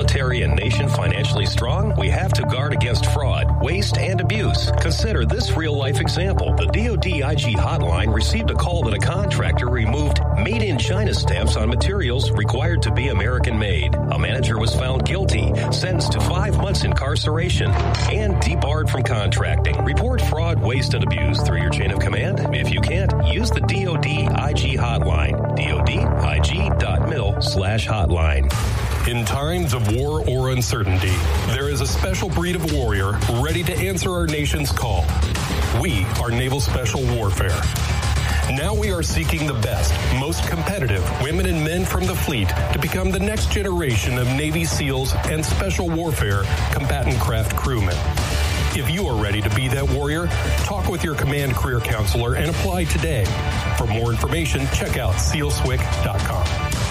military and nation financially strong, we have to guard against fraud, waste, and abuse. Consider this real-life example. The DoD IG hotline received a call that a contractor removed Made in China stamps on materials required to be American-made. A manager was found guilty, sentenced to 5 months incarceration, and debarred from contracting. Report fraud, waste, and abuse through your chain of command. If you can't, use the DoD IG hotline. DoDIG.mil/hotline. In times of war or uncertainty, there is a special breed of warrior ready to answer our nation's call. We are Naval Special Warfare. Now we are seeking the best, most competitive women and men from the fleet to become the next generation of Navy SEALs and Special Warfare combatant craft crewmen. If you are ready to be that warrior, talk with your command career counselor and apply today. For more information, check out SEALSWIC.com.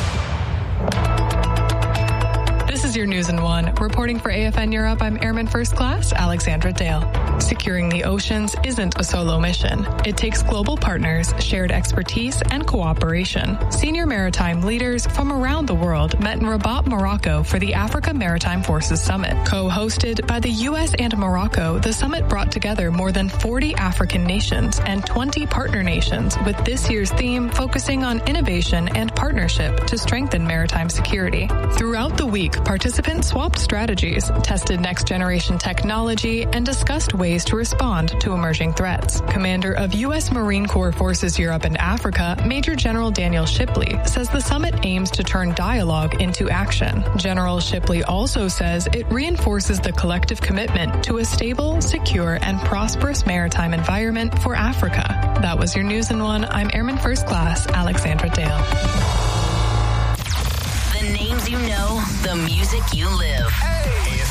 This is your News in One. Reporting for AFN Europe, I'm Airman First Class Alexandra Dale. Securing the oceans isn't a solo mission. It takes global partners, shared expertise, and cooperation. Senior maritime leaders from around the world met in Rabat, Morocco for the Africa Maritime Forces Summit. Co-hosted by the U.S. and Morocco, the summit brought together more than 40 African nations and 20 partner nations, with this year's theme focusing on innovation and partnership to strengthen maritime security. Throughout the week, participants swapped strategies, tested next-generation technology, and discussed ways to respond to emerging threats. Commander of U.S. Marine Corps Forces Europe and Africa, Major General Daniel Shipley, says the summit aims to turn dialogue into action. General Shipley also says it reinforces the collective commitment to a stable, secure, and prosperous maritime environment for Africa. That was your News in One. I'm Airman First Class Alexandra Dale. The names you know, the music you live.